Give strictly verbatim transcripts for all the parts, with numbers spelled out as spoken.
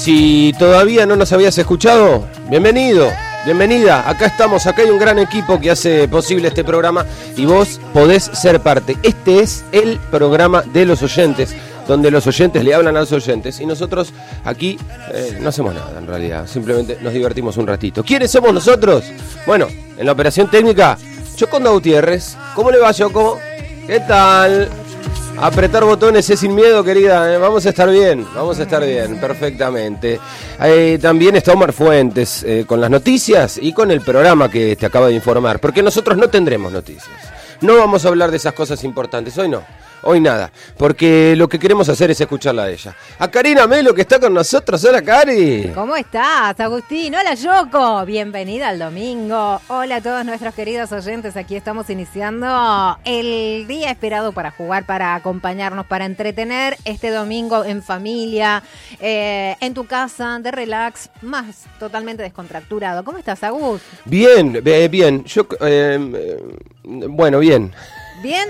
Si todavía no nos habías escuchado, bienvenido, bienvenida. Acá estamos, acá hay un gran equipo que hace posible este programa y vos podés ser parte. Este es el programa de los oyentes, donde los oyentes le hablan a los oyentes y nosotros aquí eh, no hacemos nada en realidad, simplemente nos divertimos un ratito. ¿Quiénes somos nosotros? Bueno, en la operación técnica, Yoconda Gutiérrez. ¿Cómo le va, Yoko? ¿Qué tal? Apretar botones es sin miedo, querida, ¿eh? Vamos a estar bien, vamos a estar bien, perfectamente. Eh, también está Omar Fuentes eh, con las noticias y con el programa que te acaba de informar, porque nosotros no tendremos noticias. No vamos a hablar de esas cosas importantes, hoy no. Hoy nada, porque lo que queremos hacer es escucharla a ella. A Karina Melo, que está con nosotros. Hola, Cari. ¿Cómo estás, Agustín? Hola, Yoko. Bienvenida al domingo. Hola a todos nuestros queridos oyentes. Aquí estamos iniciando el día esperado para jugar, para acompañarnos, para entretener este domingo en familia, eh, en tu casa, de relax, más totalmente descontracturado. ¿Cómo estás, Agus? Bien, eh, bien. Yo, eh, eh, bueno, bien. ¿Bien?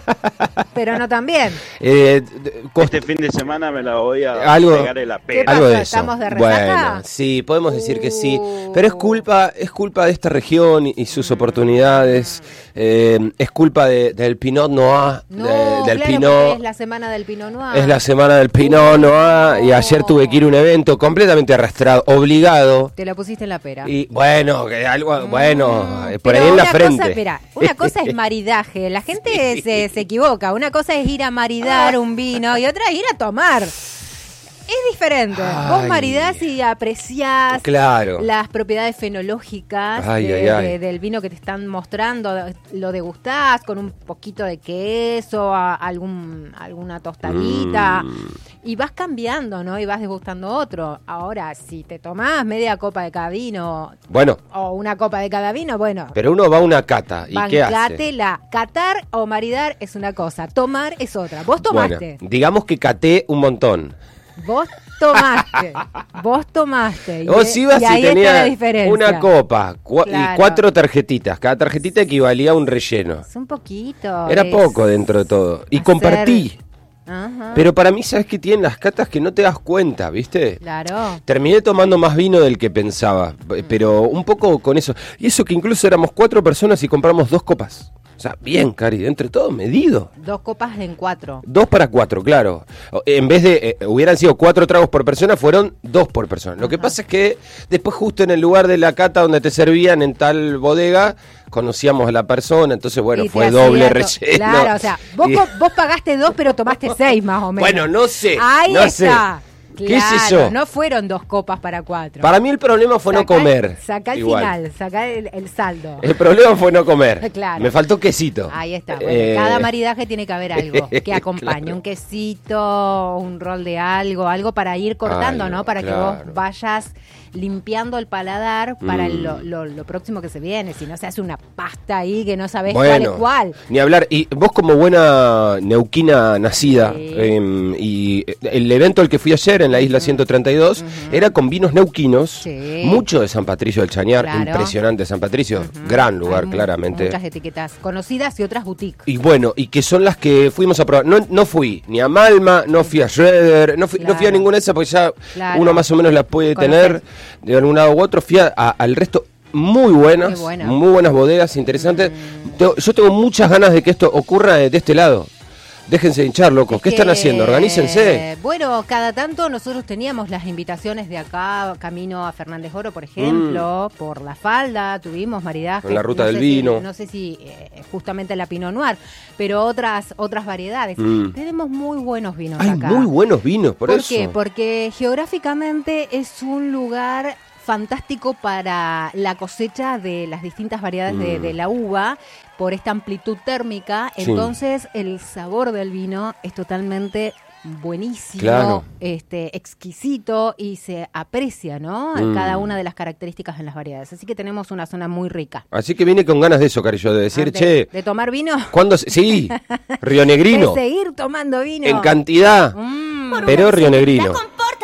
Pero no tan bien. Eh, este fin de semana me la voy a algo, pegar en la pera. ¿Qué pasa? Algo de eso. ¿Estamos de resaca? Bueno, sí, podemos decir que sí. Pero es culpa, es culpa de esta región y, y sus oportunidades. Eh, es culpa de, del Pinot Noir. No, de, del claro, Pinot. es la semana del Pinot Noir. Es la semana del Pinot Noir. Y ayer tuve que ir a un evento completamente arrastrado, obligado. Te lo pusiste en la pera. Y bueno, que algo, Mm, bueno, por pero ahí en la una frente. Cosa, espera, una cosa es maridaje. La gente sí. se, se equivoca. Una cosa es ir a maridar un vino y otra es ir a tomar. Es diferente. Ay, vos maridás y apreciás claro. las propiedades fenológicas ay, de, ay, ay. De, del vino que te están mostrando. Lo degustás con un poquito de queso, a, algún, alguna tostadita. Mm. Y vas cambiando, ¿no? Y vas degustando otro. Ahora, si te tomás media copa de cada vino, bueno, o una copa de cada vino, bueno. Pero uno va a una cata. ¿Y qué hace? Bancátela. Catar o maridar es una cosa. Tomar es otra. Vos tomaste. Bueno, digamos que caté un montón. Vos tomaste, vos tomaste. Vos y, ibas y, y tenía diferencia. una copa cu- claro. y cuatro tarjetitas. Cada tarjetita equivalía a un relleno. Es un poquito. Era es poco dentro de todo. Y hacer... compartí. Ajá. Pero para mí, ¿sabes qué tienen las catas? Que no te das cuenta, ¿viste? Claro. Terminé tomando más vino del que pensaba. Mm. Pero un poco con eso. Y eso que incluso éramos cuatro personas y compramos dos copas. O sea, bien, Cari, entre todo medido. Dos copas en cuatro. Dos para cuatro, claro. En vez de, eh, hubieran sido cuatro tragos por persona, fueron dos por persona. Lo Ajá. que pasa es que después justo en el lugar de la cata donde te servían en tal bodega, conocíamos a la persona, entonces bueno, y fue doble to- relleno. Claro, o sea, vos, y... vos pagaste dos pero tomaste seis más o menos. Bueno, no sé. Ahí no está. Sé. ¿Qué claro, sé yo? No fueron dos copas para cuatro. Para mí el problema fue sacá, no comer. Sacá el igual. final, sacá el, el saldo. El problema fue no comer. Claro. Me faltó quesito. Ahí está. Bueno, eh... cada maridaje tiene que haber algo que acompañe. Claro. Un quesito, un rol de algo, algo para ir cortando, algo, ¿no? Para claro. que vos vayas limpiando el paladar para mm. lo, lo, lo próximo que se viene. Si no se hace una pasta ahí que no sabés bueno, cuál es cuál. Ni hablar. Y vos como buena neuquina nacida, sí. eh, y el evento al que fui ayer en la isla ciento treinta y dos uh-huh. era con vinos neuquinos, sí. mucho de San Patricio del Chañar, claro. impresionante San Patricio, uh-huh. gran lugar Hay claramente. Muchas etiquetas conocidas y otras boutiques. Y bueno, y que son las que fuimos a probar. No, no fui ni a Malma, no fui a Schroeder, no fui, claro. no fui a ninguna de esas porque ya claro. uno más o menos las puede Conocer. tener de algún lado u otro. Fui a, a, al resto muy buenas, muy, buena. muy buenas bodegas, interesantes. Mm. Tengo, yo tengo muchas ganas de que esto ocurra de, de este lado. Déjense hinchar, locos. Es ¿Qué que, están haciendo? Organícense. Bueno, cada tanto nosotros teníamos las invitaciones de acá, camino a Fernández Oro, por ejemplo, mm. por La Falda, tuvimos maridaje. En la ruta no del sé vino. Si, no sé si eh, justamente la Pinot Noir, pero otras otras variedades. Mm. Tenemos muy buenos vinos Hay acá. muy buenos vinos, por, ¿Por eso. ¿Por qué? Porque geográficamente es un lugar fantástico para la cosecha de las distintas variedades mm. de, de la uva por esta amplitud térmica, sí. entonces el sabor del vino es totalmente buenísimo, claro. este, exquisito y se aprecia, ¿no? Mm. Cada una de las características en las variedades. Así que tenemos una zona muy rica. Así que vine con ganas de eso, Carillo, de decir, de, che... ¿De tomar vino? ¿Cuándo? Sí, Río Negrino. De seguir tomando vino. En cantidad, mm. pero Río Negrino. Compórtate.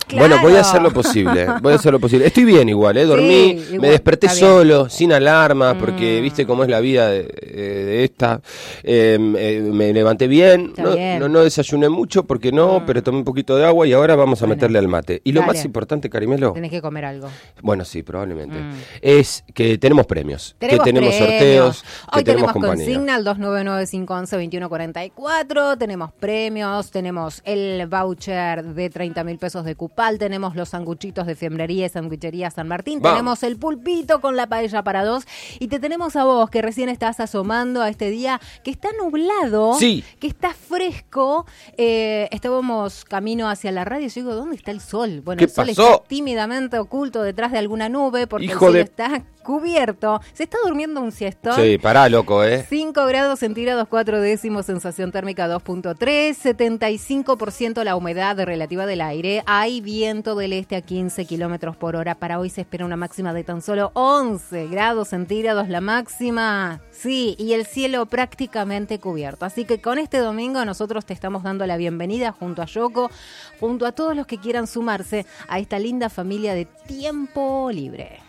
Claro. Bueno, voy a hacer lo posible, voy a hacer lo posible. Estoy bien igual, ¿eh? Dormí, Sí, igual, me desperté está bien. solo, sin alarma, porque Mm. viste cómo es la vida de, de esta. Eh, eh, me levanté bien, Está no, bien. no, no desayuné mucho porque no, Mm. pero tomé un poquito de agua y ahora vamos a Bueno, meterle al mate. Y lo dale. más importante, Carimelo, Tenés que comer algo. bueno, sí, probablemente, Mm. es que tenemos premios, Tenemos que tenemos premios. sorteos, que Hoy tenemos, tenemos compañía. consigna al dos nueve nueve, cinco uno uno, dos uno cuatro cuatro, tenemos premios, tenemos el voucher de treinta mil pesos de Cupal, tenemos los sanguchitos de Fiambrería y Sanguichería San Martín, Vamos. tenemos el pulpito con la paella para dos y te tenemos a vos que recién estás asomando a este día que está nublado, Sí. que está fresco. Eh, estábamos camino hacia la radio y yo digo, ¿dónde está el sol? Bueno, ¿Qué el sol pasó? está tímidamente oculto detrás de alguna nube porque Hijo el cielo de- está cubierto. Se está durmiendo un siestón. Sí, pará, loco, ¿eh? cinco grados centígrados, cuatro décimos, sensación térmica dos punto tres, setenta y cinco por ciento la humedad relativa del aire. Hay viento del este a quince kilómetros por hora. Para hoy se espera una máxima de tan solo once grados centígrados, la máxima. Sí, y el cielo prácticamente cubierto. Así que con este domingo nosotros te estamos dando la bienvenida junto a Yoko, junto a todos los que quieran sumarse a esta linda familia de Tiempo Libre.